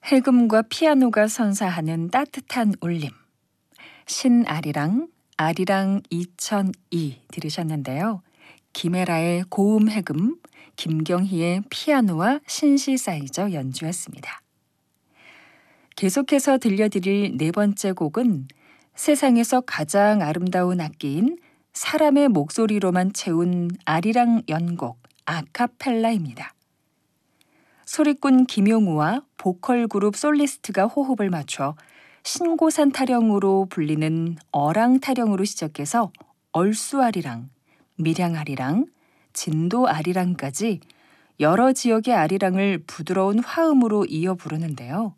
해금과 피아노가 선사하는 따뜻한 울림. 신아리랑, 아리랑 2002 들으셨는데요. 김혜라의 고음 해금, 김경희의 피아노와 신시사이저 연주였습니다. 계속해서 들려드릴 네 번째 곡은 세상에서 가장 아름다운 악기인 사람의 목소리로만 채운 아리랑 연곡 아카펠라입니다. 소리꾼 김용우와 보컬 그룹 솔리스트가 호흡을 맞춰 신고산 타령으로 불리는 어랑 타령으로 시작해서 얼쑤아리랑, 밀양아리랑, 진도아리랑까지 여러 지역의 아리랑을 부드러운 화음으로 이어 부르는데요.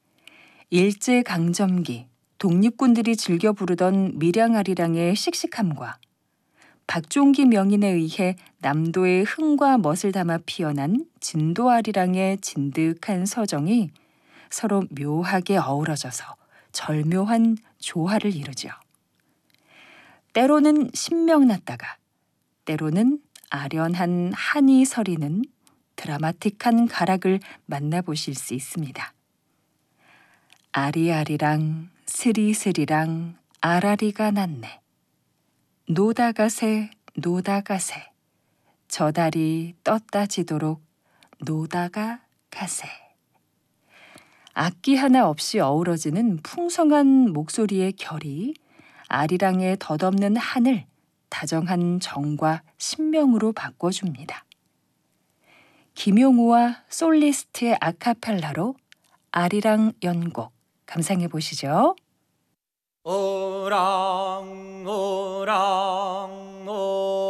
일제강점기 독립군들이 즐겨 부르던 밀양아리랑의 씩씩함과 박종기 명인에 의해 남도의 흥과 멋을 담아 피어난 진도아리랑의 진득한 서정이 서로 묘하게 어우러져서 절묘한 조화를 이루죠. 때로는 신명났다가 때로는 아련한 한이 서리는 드라마틱한 가락을 만나보실 수 있습니다. 아리아리랑 스리스리랑 아라리가 났네. 노다가세 노다가세 저 달이 떴다 지도록 노다가 가세. 악기 하나 없이 어우러지는 풍성한 목소리의 결이 아리랑의 덧없는 한을 다정한 정과 신명으로 바꿔줍니다. 김용우와 솔리스트의 아카펠라로 아리랑 연곡 감상해 보시죠. 오랑 오랑 오